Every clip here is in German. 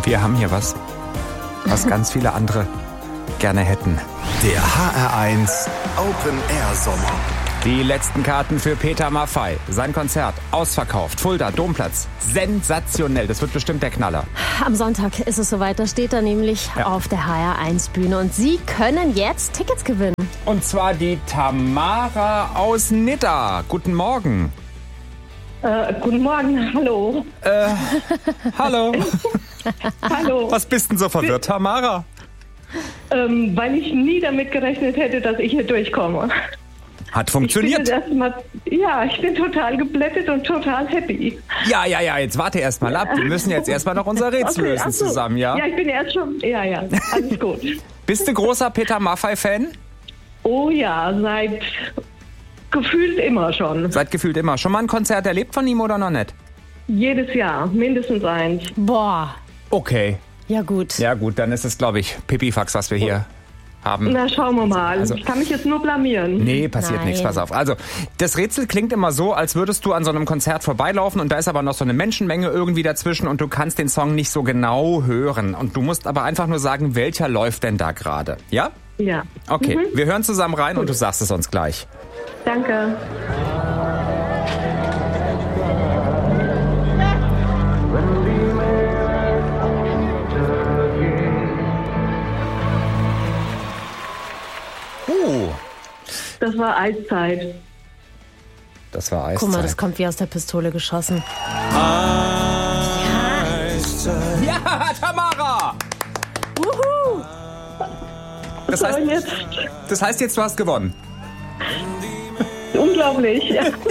Wir haben hier was ganz viele andere gerne hätten. Der HR1 Open Air Sommer. Die letzten Karten für Peter Maffay. Sein Konzert ausverkauft. Fulda, Domplatz. Sensationell. Das wird bestimmt der Knaller. Am Sonntag ist es soweit. Da steht er nämlich auf der HR1-Bühne. Und Sie können jetzt Tickets gewinnen. Und zwar die Tamara aus Nidda. Guten Morgen. Guten Morgen, hallo. Hallo. Hallo. Was bist denn so verwirrt, Tamara? Weil ich nie damit gerechnet hätte, dass ich hier durchkomme. Hat funktioniert. Ich bin total geblättet und total happy. Ja, jetzt warte erst mal ab. Wir müssen jetzt erstmal noch unser Rätsel lösen zusammen, ja? Ja, ich bin erst schon, alles gut. Bist du großer Peter Maffay-Fan? Oh ja, seit gefühlt immer schon. Seit gefühlt immer. Schon mal ein Konzert erlebt von ihm oder noch nicht? Jedes Jahr, mindestens eins. Boah. Okay. Ja gut. Ja gut, dann ist es, glaube ich, Pipifax, was wir hier haben. Na, schauen wir mal. Also, ich kann mich jetzt nur blamieren. Nee, passiert nichts, pass auf. Also, das Rätsel klingt immer so, als würdest du an so einem Konzert vorbeilaufen und da ist aber noch so eine Menschenmenge irgendwie dazwischen und du kannst den Song nicht so genau hören. Und du musst aber einfach nur sagen, welcher läuft denn da gerade. Ja? Ja. Okay, wir hören zusammen rein und du sagst es uns gleich. Danke. Das war Eiszeit. Das war Eiszeit. Guck mal, das kommt wie aus der Pistole geschossen. Eiszeit. Ja, Tamara! Wuhu! Das heißt jetzt, du hast gewonnen. Unglaublich.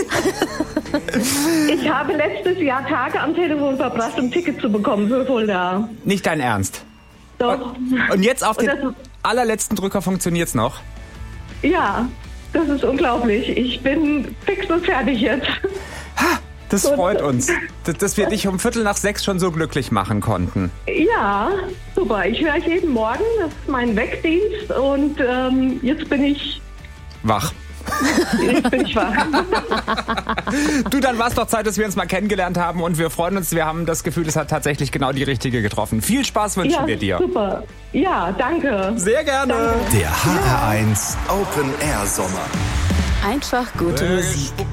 Ich habe letztes Jahr Tage am Telefon verbracht, um Tickets zu bekommen für Fulda. Nicht dein Ernst? Doch. Und jetzt auf den allerletzten Drücker funktioniert's noch? Ja, das ist unglaublich. Ich bin fix und fertig jetzt. Das freut uns, dass wir dich um 5:45 schon so glücklich machen konnten. Ja, super. Ich höre euch jeden Morgen. Das ist mein Wegdienst. Und jetzt bin ich wach. Jetzt bin ich wach. Du, dann war es doch Zeit, dass wir uns mal kennengelernt haben und wir freuen uns. Wir haben das Gefühl, es hat tatsächlich genau die richtige getroffen. Viel Spaß wünschen wir dir. Super. Ja, danke. Sehr gerne. Danke. Der HR1 Open Air Sommer. Einfach gute Musik.